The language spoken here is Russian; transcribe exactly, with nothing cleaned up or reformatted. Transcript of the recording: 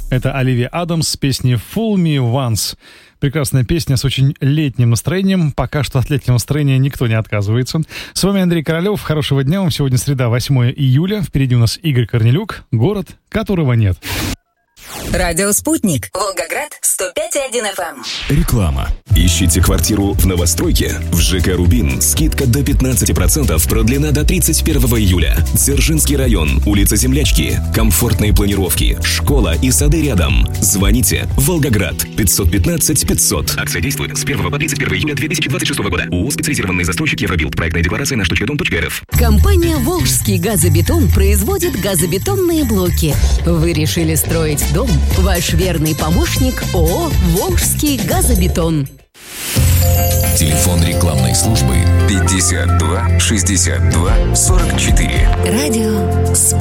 Это Оливия Адамс с песней «Fool Me Once». Прекрасная песня с очень летним настроением. Пока что от летнего настроения никто не отказывается. С вами Андрей Королёв. Хорошего дня вам. Сегодня среда, восьмое июля. Впереди у нас Игорь Корнелюк. Город, которого нет. Радио «Спутник». Волгоград, сто пять и один эф эм. Реклама. Ищите квартиру в новостройке? В ЖК «Рубин» скидка до пятнадцать процентов, продлена до тридцать первого июля. Дзержинский район, улица Землячки. Комфортные планировки, школа и сады рядом. Звоните. Волгоград, пятьсот пятнадцать пятьсот. Акция действует с первого по тридцать первого июля две тысячи двадцать шестого года. ООО «Специализированный застройщик Евробилд». Проектная декларация на штучка дом точка эр эф. Компания «Волжский газобетон» производит газобетонные блоки. Вы решили строить дом? Ваш верный помощник ООО «Волжский газобетон». Телефон рекламной службы пятьдесят два шестьдесят два сорок четыре. Радио «Спутник».